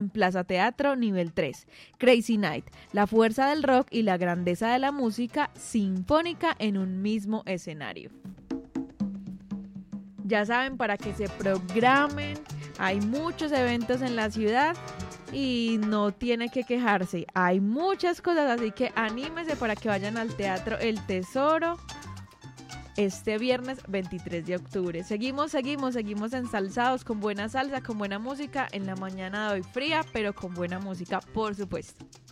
en Plaza Teatro Nivel 3. Crazy Night, la fuerza del rock y la grandeza de la música sinfónica en un mismo escenario. Ya saben, para que se programen, hay muchos eventos en la ciudad y no tiene que quejarse. Hay muchas cosas, así que anímese para que vayan al Teatro El Tesoro este viernes 23 de octubre. Seguimos ensalzados con buena salsa, con buena música. En la mañana de hoy fría, pero con buena música, por supuesto.